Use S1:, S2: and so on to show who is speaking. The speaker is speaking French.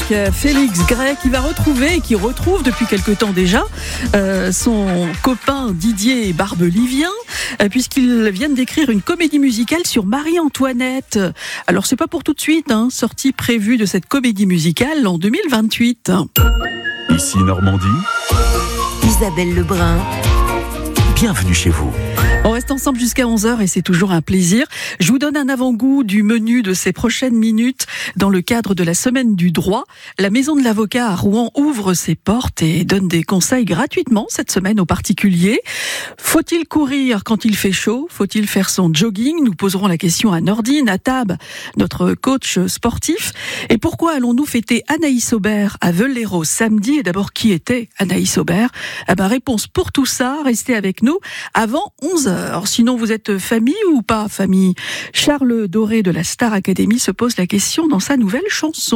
S1: Félix Gray qui va retrouver et qui retrouve depuis quelque temps déjà son copain Didier Barbelivien puisqu'ils viennent d'écrire une comédie musicale sur Marie-Antoinette. Alors c'est pas pour tout de suite, sortie prévue de cette comédie musicale en 2028.
S2: Ici Normandie,
S3: Isabelle Lebrun.
S2: bienvenue chez vous.
S1: On reste ensemble jusqu'à 11h et c'est toujours un plaisir. Je vous donne un avant-goût du menu de ces prochaines minutes dans le cadre de la semaine du droit. La maison de l'avocat à Rouen ouvre ses portes et donne des conseils gratuitement cette semaine aux particuliers. Faut-il courir quand il fait chaud ? Faut-il faire son jogging ? Nous poserons la question à Nordine Attab, notre coach sportif. Et pourquoi allons-nous fêter Anaïs Aubert à Veuleros samedi ? Et d'abord, qui était Anaïs Aubert ? Réponse pour tout ça, restez avec nous avant 11h. Sinon, vous êtes famille ou pas famille ? Charles Doré de la Star Academy se pose la question dans sa nouvelle chanson.